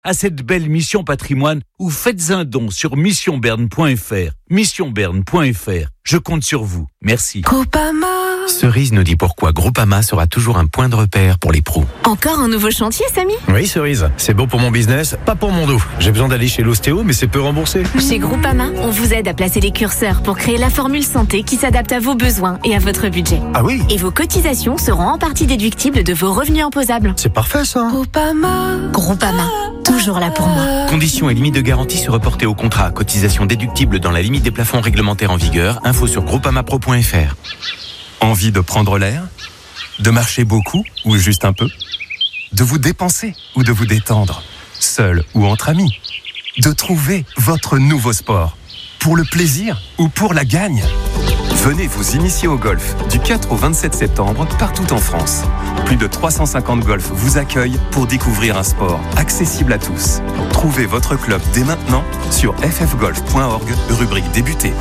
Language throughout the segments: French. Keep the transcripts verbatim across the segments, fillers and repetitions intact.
à cette belle mission patrimoine ou faites un don sur mission berne point f r. mission berne point f r. Je compte sur vous. Merci. Groupama. Cerise nous dit pourquoi Groupama sera toujours un point de repère pour les pros. Encore un nouveau chantier, Samy ? Oui, Cerise. C'est bon pour mon business, pas pour mon dos. J'ai besoin d'aller chez l'ostéo, mais c'est peu remboursé. Chez Groupama, on vous aide à placer les curseurs pour créer la formule santé qui s'adapte à vos besoins et à votre budget. Ah oui ? Et vos cotisations seront en partie déductibles de vos revenus imposables. C'est parfait, ça. Groupama. Groupama. Toujours là pour moi. Conditions et limites de garantie se reporter au contrat. Cotisation déductible dans la limite des plafonds réglementaires en vigueur. Info sur groupamapro point f r. Envie de prendre l'air ? De marcher beaucoup ou juste un peu ? De vous dépenser ou de vous détendre ? Seul ou entre amis ? De trouver votre nouveau sport ? Pour le plaisir ou pour la gagne ? Venez vous initier au golf du quatre au vingt-sept septembre partout en France. Plus de trois cent cinquante golfs vous accueillent pour découvrir un sport accessible à tous. Trouvez votre club dès maintenant sur f f golf point org, rubrique débuter.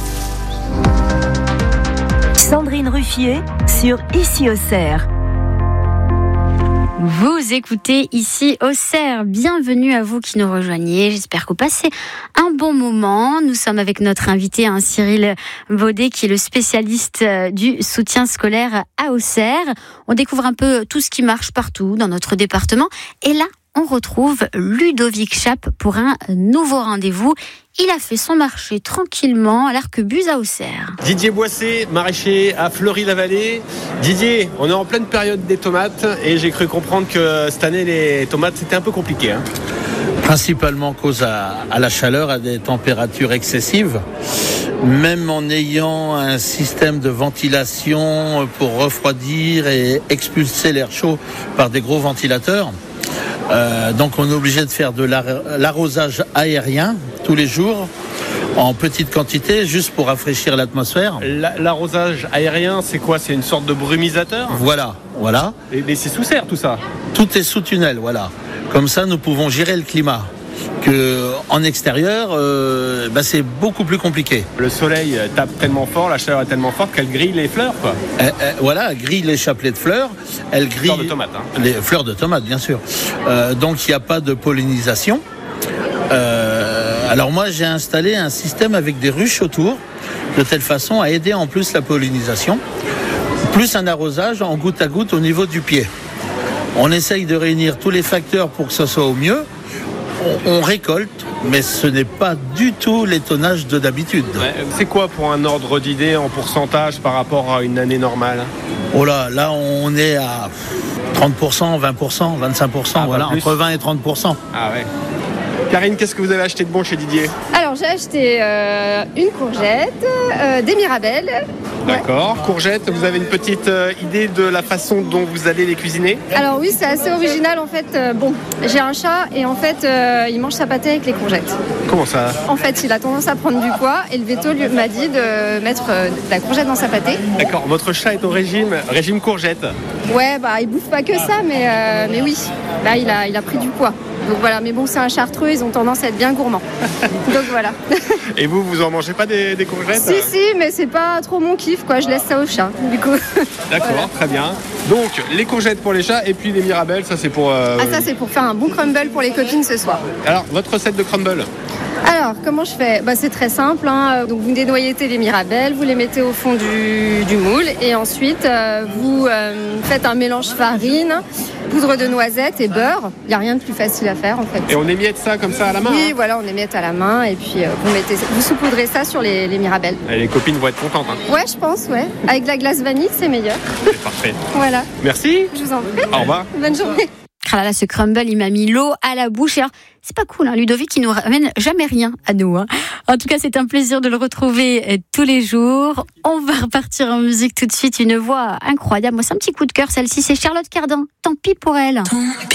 Sandrine Ruffier sur Ici Auxerre. Vous écoutez Ici Auxerre. Bienvenue à vous qui nous rejoignez. J'espère que vous passez un bon moment. Nous sommes avec notre invité, hein, Cyril Baudet, qui est le spécialiste du soutien scolaire à Auxerre. On découvre un peu tout ce qui marche partout dans notre département. Et là, on retrouve Ludovic Chape pour un nouveau rendez-vous. Il a fait son marché tranquillement à l'Arquebuse à Auxerre. Didier Boissé, maraîcher à Fleury-la-Vallée. Didier, on est en pleine période des tomates et j'ai cru comprendre que cette année les tomates c'était un peu compliqué. Hein. Principalement cause à, à la chaleur, à des températures excessives. Même en ayant un système de ventilation pour refroidir et expulser l'air chaud par des gros ventilateurs. Euh, donc on est obligé de faire de l'arrosage aérien tous les jours en petite quantité juste pour rafraîchir l'atmosphère. L'arrosage aérien, c'est quoi ? C'est une sorte de brumisateur ? Voilà, voilà. Et, mais c'est sous serre tout ça ? Tout est sous tunnel, voilà. Comme ça, nous pouvons gérer le climat. Que en extérieur, euh, bah c'est beaucoup plus compliqué. Le soleil tape tellement fort, la chaleur est tellement forte qu'elle grille les fleurs, quoi. Euh, euh, voilà, elle grille les chapelets de fleurs. Elle grille fleurs de tomates. Hein. Les fleurs de tomates, bien sûr. Euh, donc il n'y a pas de pollinisation. Euh, alors moi, j'ai installé un système avec des ruches autour, de telle façon à aider en plus la pollinisation, plus un arrosage en goutte à goutte au niveau du pied. On essaye de réunir tous les facteurs pour que ce soit au mieux. On récolte, mais ce n'est pas du tout les tonnages de d'habitude. Ouais, c'est quoi pour un ordre d'idée en pourcentage par rapport à une année normale ? Oh là, là on est à trente pour cent, vingt pour cent, vingt-cinq pour cent, ah, voilà, entre vingt et trente pour cent. Ah ouais. Karine, qu'est-ce que vous avez acheté de bon chez Didier ? Alors j'ai acheté euh, une courgette, euh, des mirabelles. D'accord. Ouais. Courgettes, vous avez une petite euh, idée de la façon dont vous allez les cuisiner ? Alors oui, c'est assez original en fait. Euh, bon, j'ai un chat et en fait, euh, il mange sa pâtée avec les courgettes. Comment ça ? En fait, il a tendance à prendre du poids et le veto lui m'a dit de mettre euh, de la courgette dans sa pâtée. D'accord. Votre chat est au régime, régime courgette ? Ouais, bah il bouffe pas que ça, mais euh, mais oui. Là, il a il a pris du poids. Donc voilà, mais bon, c'est un chartreux, ils ont tendance à être bien gourmands. Donc voilà. Et vous, vous en mangez pas des, des courgettes ? Si, si, mais c'est pas trop mon kiff, quoi. Je laisse ça au chat, du coup. D'accord, voilà. Très bien. Donc, les courgettes pour les chats et puis les mirabelles, ça c'est pour... Euh... Ah, ça c'est pour faire un bon crumble pour les copines ce soir. Alors, votre recette de crumble ? Alors, comment je fais ? Bah, c'est très simple. Hein. Donc, vous dénoyautez les mirabelles, vous les mettez au fond du, du moule et ensuite, euh, vous euh, faites un mélange farine, poudre de noisettes et beurre. Il n'y a rien de plus facile à faire, en fait. Et on émiette ça comme ça à la main ? Oui, hein. voilà, on émiette à la main et puis euh, vous, mettez, vous saupoudrez ça sur les, les mirabelles. Et les copines vont être contentes. Hein. Ouais, je pense, ouais. Avec de la glace vanille, c'est meilleur. C'est parfait. Voilà. Merci. Je vous en prie. Au revoir. Bonne journée. Ah là là, ce crumble, il m'a mis l'eau à la bouche. Et alors, c'est pas cool, hein, Ludovic, il nous ramène jamais rien à nous. Hein. En tout cas, c'est un plaisir de le retrouver euh, tous les jours. On va repartir en musique tout de suite. Une voix incroyable. Moi, c'est un petit coup de cœur, celle-ci. C'est Charlotte Cardin. Tant pis pour elle.